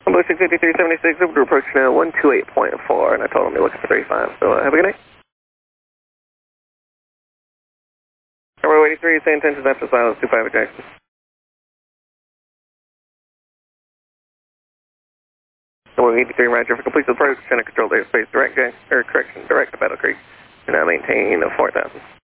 Combo 65376, over to approach now 128.4, and I told him they're looking for 35, so have a good night. Number 83, same intentions after silence, 25 at Jackson. Number 83, Roger, for complete approach, center control airspace, direct to Battle Creek, and now maintain 4,000.